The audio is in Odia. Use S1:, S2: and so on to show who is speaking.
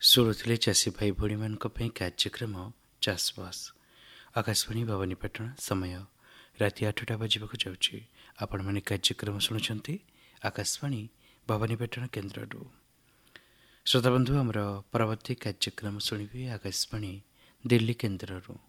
S1: ଶୁଣୁଥିଲେ ଚାଷୀ ଭାଇ ଭଉଣୀମାନଙ୍କ ପାଇଁ କାର୍ଯ୍ୟକ୍ରମ ଚାଷବାସ। ଆକାଶବାଣୀ ଭବାନୀପାଟଣା। ସମୟ ରାତି 8ଟା ବାଜିବାକୁ ଯାଉଛି। ଆପଣମାନେ କାର୍ଯ୍ୟକ୍ରମ ଶୁଣୁଛନ୍ତି ଆକାଶବାଣୀ ଭବାନୀପାଟଣା କେନ୍ଦ୍ରରୁ। ଶ୍ରୋତାବନ୍ଧୁ, ଆମର ପରବର୍ତ୍ତୀ କାର୍ଯ୍ୟକ୍ରମ ଶୁଣିବେ ଆକାଶବାଣୀ ଦିଲ୍ଲୀ କେନ୍ଦ୍ରରୁ।